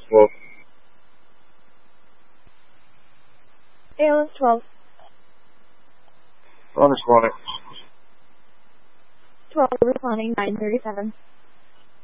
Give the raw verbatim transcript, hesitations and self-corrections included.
twelve. A L S twelve. I'm responding. twelve, responding nine thirty-seven.